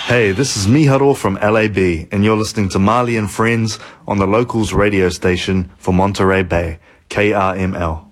Hey, this is Miharo from LAB, and you're listening to Marley and Friends on the Locals radio station for Monterey Bay, KRML.